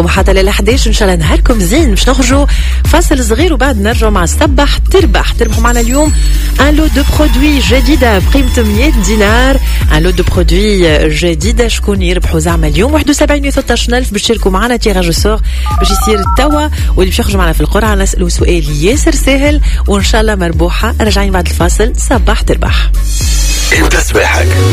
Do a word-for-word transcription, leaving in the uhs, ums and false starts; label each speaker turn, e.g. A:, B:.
A: وحتى لل إحدى عشر إن شاء الله نهاركم زين. باش نخرجوا فاصل صغير وبعد نرجعوا مع صباح تربح. تربحوا معنا اليوم ان لو دو برودوي جديدة بقيمة مية دينار. ان لو دو برودوي جديدة شكون يربحوا زعما اليوم واحد وسبعين وثلاثة عشر ألف باش تشاركوا معنا تيراج سور باش يصير توا. واللي باش يخرج معنا في القرعة نسألوا سؤال ياسر سهل وإن شاء الله مربوحة. راجعين بعد الفاصل. صباح تربح.
B: انت صباحك